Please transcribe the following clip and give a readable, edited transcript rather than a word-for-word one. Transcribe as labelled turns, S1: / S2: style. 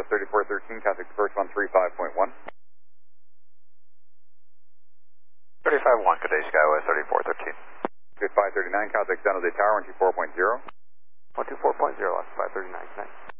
S1: 3413, contact approach 135.1.
S2: 35-1, good day, Skywest 3413.
S1: Good 539, contact San Jose Tower 124.0.
S2: 124.0, 539, good night.